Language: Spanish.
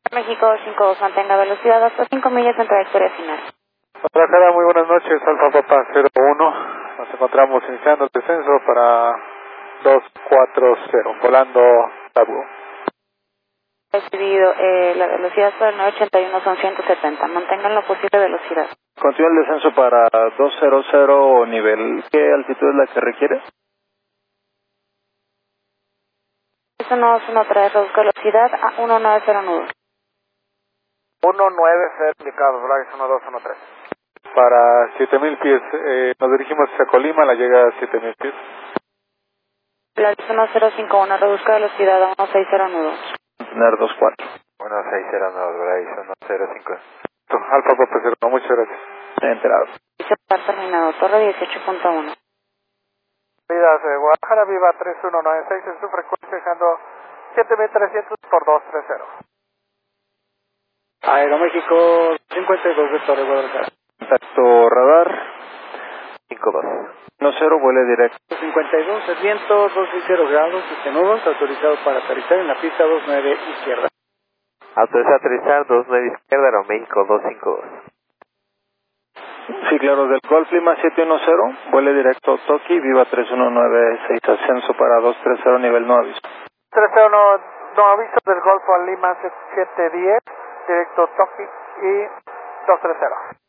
México 52, mantenga velocidad hasta 5 millas en trayectoria final. Guadalajara, muy buenas noches, Alfa Papa 01. Nos encontramos iniciando el descenso para 240, volando Tabú. Recibido, la velocidad para el 981 son 170, mantengan la posible velocidad. Continúa el descenso para 200 nivel. ¿Qué altitud es la que requiere? Eso no es una otra vez, reduzca velocidad a 190 nudos. 190 indicado, Bryce 1213. Para 7000 pies, nos dirigimos hacia Colima, la llega a 7000 pies. La 1051, reduzca velocidad a 160 nudos. Tener 24. 1609, Bryce 105. Alfa Papa 01, muchas gracias. Enterado. Está terminado, torre 18.1. Vidas de Guadalajara, Viva 3196, en su frecuencia dejando 7300 por 230. Aeroméxico 52 de Torre Guadalajara. Contacto radar. 52. 10, vuele directo. 52, el viento 260 grados, 7 nudos, autorizado para aterrizar en la pista 29 izquierda. Autorizado a aterrizar 29 izquierda, Aeroméxico 252. Sí, claro, del Golf Lima 710, vuele directo Toki, Viva 3196, ascenso para 230, nivel no aviso. 301, no aviso del Golfo a Lima 710, directo Toki y 230.